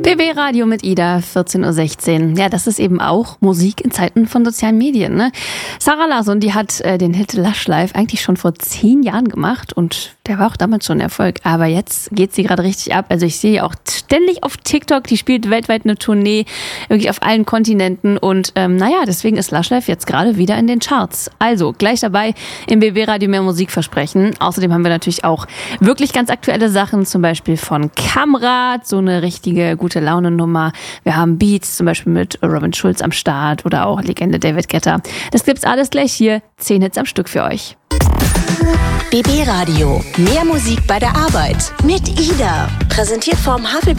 BB Radio mit Ida, 14.16 Uhr. Ja, das ist eben auch Musik in Zeiten von sozialen Medien, ne? Zara Larsson, die hat den Hit Lush Life eigentlich schon vor 10 Jahren gemacht und der war auch damals schon ein Erfolg. Aber jetzt geht sie gerade richtig ab. Also ich sehe auch ständig auf TikTok, die spielt weltweit eine Tournee, wirklich auf allen Kontinenten. Und deswegen ist Lush Life jetzt gerade wieder in den Charts. Also gleich dabei im BB Radio mehr Musik versprechen. Außerdem haben wir natürlich auch wirklich ganz aktuelle Sachen, zum Beispiel von Kamrat, so eine richtige gute Laune-Nummer. Wir haben Beats, zum Beispiel mit Robin Schulz am Start oder auch Legende David Guetta. Das gibt's alles gleich hier. 10 Hits am Stück für euch. BB Radio. Mehr Musik bei der Arbeit. Mit Ida. Präsentiert vom Havelberg